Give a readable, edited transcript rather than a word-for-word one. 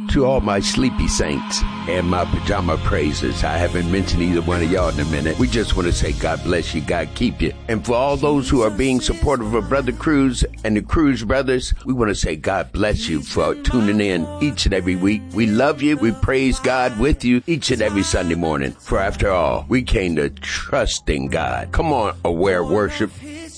To all my sleepy saints and my pajama praisers, I haven't mentioned either one of y'all in a minute. We just want to say God bless you, God keep you. And for all those who are being supportive of Brother Cruz and the Cruz Brothers, we want to say God bless you for tuning in each and every week. We love you. We praise God with you each and every Sunday morning. For after all, we came to trust in God. Come on, Aware Worship.